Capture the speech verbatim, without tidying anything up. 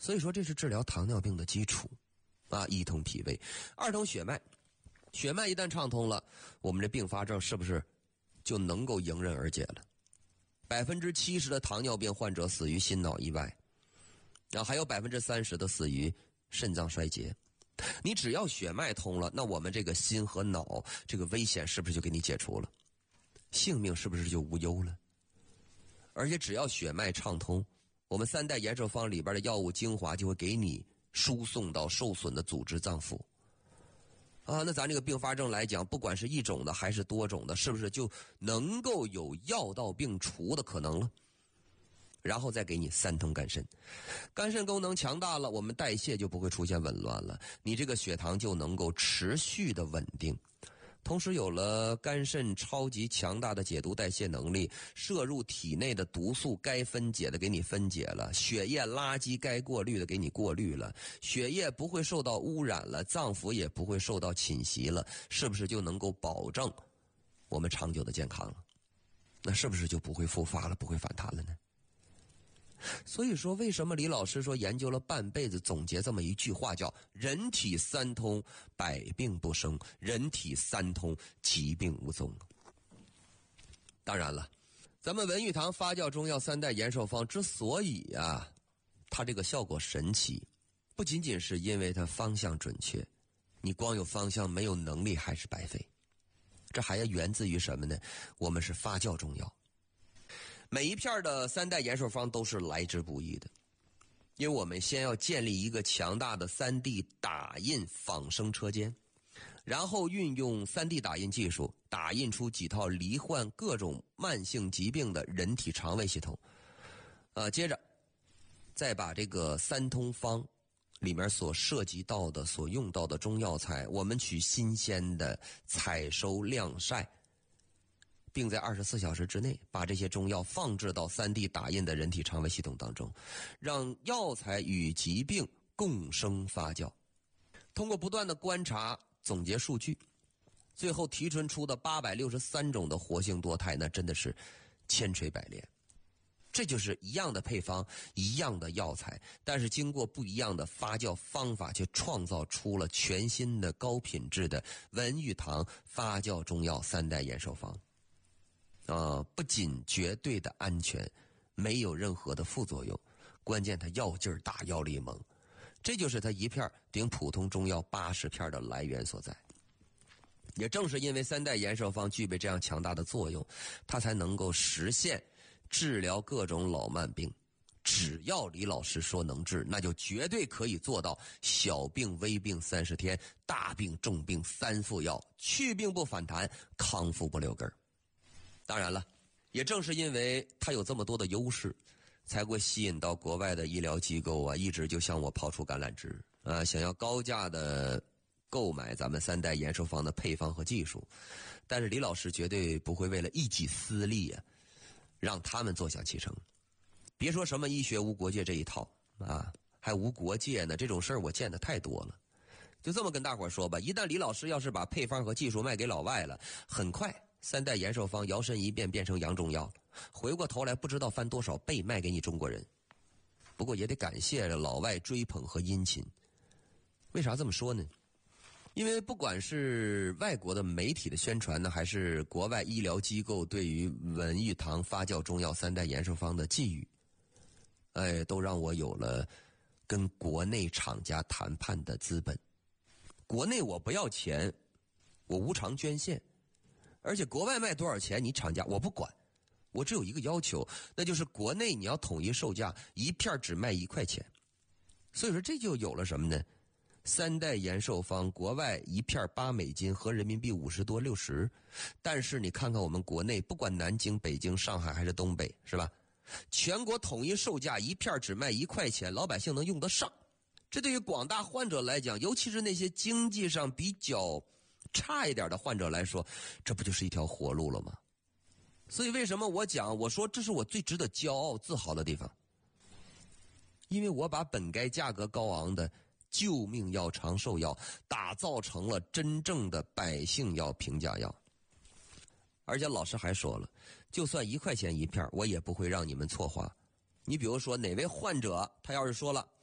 所以说这是治疗糖尿病的基础啊，一通脾胃，二通血脉。血脉一旦畅通了，我们这并发症是不是就能够迎刃而解了？百分之七十的糖尿病患者死于心脑意外，然后还有百分之三十的死于肾脏衰竭。你只要血脉通了，那我们这个心和脑这个危险是不是就给你解除了？性命是不是就无忧了？而且只要血脉畅通，我们三代延寿方里边的药物精华就会给你输送到受损的组织脏腑。啊，那咱这个并发症来讲，不管是一种的还是多种的，是不是就能够有药到病除的可能了？然后再给你三通肝肾，肝肾功能强大了，我们代谢就不会出现紊乱了，你这个血糖就能够持续的稳定。同时有了肝肾超级强大的解毒代谢能力，摄入体内的毒素该分解的给你分解了，血液垃圾该过滤的给你过滤了，血液不会受到污染了，脏腑也不会受到侵袭了，是不是就能够保证我们长久的健康了？那是不是就不会复发了，不会反弹了呢？所以说为什么李老师说研究了半辈子总结这么一句话，叫人体三通百病不生，人体三通疾病无踪。当然了，咱们文玉堂发酵中药三代延寿方之所以啊它这个效果神奇，不仅仅是因为它方向准确，你光有方向没有能力还是白费。这还要源自于什么呢？我们是发酵中药，每一片的三代延寿方都是来之不易的，因为我们先要建立一个强大的 三 D 打印仿生车间，然后运用 三 D 打印技术打印出几套罹患各种慢性疾病的人体肠胃系统，呃，接着再把这个三通方里面所涉及到的所用到的中药材，我们取新鲜的采收晾晒，并在二十四小时之内把这些中药放置到 三 D 打印的人体肠胃系统当中，让药材与疾病共生发酵。通过不断的观察总结数据，最后提纯出的八百六十三种的活性多肽，那真的是千锤百炼。这就是一样的配方，一样的药材，但是经过不一样的发酵方法，却创造出了全新的高品质的文玉堂发酵中药三代延寿方。啊、呃，不仅绝对的安全，没有任何的副作用，关键它药劲儿大，药力猛，这就是它一片顶普通中药八十片的来源所在。也正是因为三代延寿方具备这样强大的作用，它才能够实现治疗各种老慢病。只要李老师说能治，那就绝对可以做到小病微病三十天，大病重病三副药，去病不反弹，康复不留根儿。当然了，也正是因为它有这么多的优势，才会吸引到国外的医疗机构啊，一直就向我抛出橄榄枝啊，想要高价的购买咱们三代延寿方的配方和技术。但是李老师绝对不会为了一己私利啊，让他们坐享其成。别说什么医学无国界这一套啊，还无国界呢，这种事儿我见得太多了。就这么跟大伙说吧，一旦李老师要是把配方和技术卖给老外了，很快三代延寿方摇身一变变成洋中药，回过头来不知道翻多少倍卖给你中国人。不过也得感谢老外追捧和殷勤。为啥这么说呢？因为不管是外国的媒体的宣传呢，还是国外医疗机构对于文玉堂发酵中药三代延寿方的寄语，哎，都让我有了跟国内厂家谈判的资本。国内我不要钱，我无偿捐献，而且国外卖多少钱你厂家我不管，我只有一个要求，那就是国内你要统一售价，一片只卖一块钱。所以说这就有了什么呢？三代延寿方国外一片八美金，合人民币五十多六十，但是你看看我们国内，不管南京、北京、上海还是东北，是吧？全国统一售价一片只卖一块钱，老百姓能用得上。这对于广大患者来讲，尤其是那些经济上比较差一点的患者来说，这不就是一条活路了吗？所以为什么我讲，我说这是我最值得骄傲自豪的地方，因为我把本该价格高昂的救命药、长寿药打造成了真正的百姓药、平价药。而且老师还说了，就算一块钱一片，我也不会让你们错花。你比如说哪位患者他要是说了，